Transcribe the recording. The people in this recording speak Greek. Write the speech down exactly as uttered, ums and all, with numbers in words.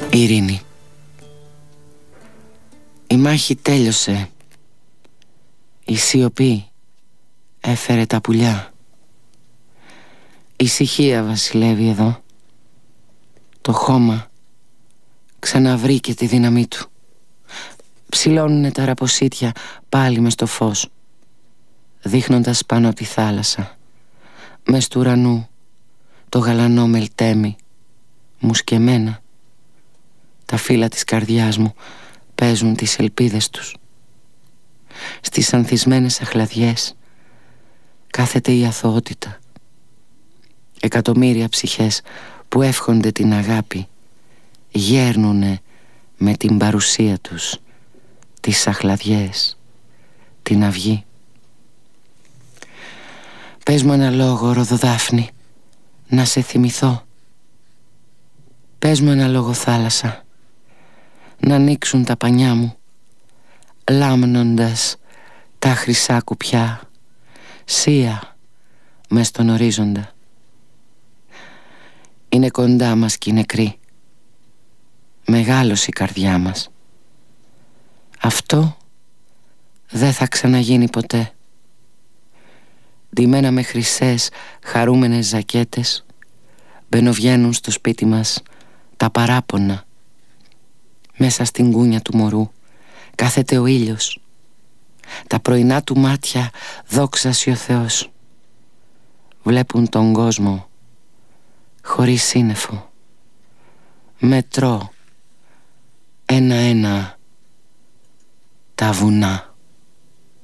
Ειρήνη. Η μάχη τέλειωσε. Η σιωπή έφερε τα πουλιά. Η ησυχία βασιλεύει εδώ. Το χώμα ξαναβρήκε τη δύναμή του. Ψηλώνουνε τα ραποσίτια πάλι μες στο φως, δείχνοντας πάνω από τη θάλασσα, μες του ουρανού, το γαλανό μελτέμι, μου σκεμμένα. Τα φύλλα της καρδιάς μου παίζουν τις ελπίδες τους. Στις ανθισμένες αχλαδιές κάθεται η αθωότητα. Εκατομμύρια ψυχές που εύχονται την αγάπη γέρνουνε με την παρουσία τους τις αχλαδιές, την αυγή. Πες μου ένα λόγο, Ροδοδάφνη, να σε θυμηθώ. Πες μου ένα λόγο, θάλασσα, να ανοίξουν τα πανιά μου, λάμνοντας τα χρυσά κουπιά, σία μες στον ορίζοντα. Είναι κοντά μας κι οι νεκροί, μεγάλωσε η καρδιά μας. Αυτό δεν θα ξαναγίνει ποτέ. Ντυμένα με χρυσές χαρούμενες ζακέτες μπαινοβγαίνουν στο σπίτι μας τα παράπονα. Μέσα στην κούνια του μωρού κάθεται ο ήλιος. Τα πρωινά του μάτια, δόξασι ο Θεός, βλέπουν τον κόσμο χωρίς σύννεφο. Μετρώ ένα-ένα τα βουνά.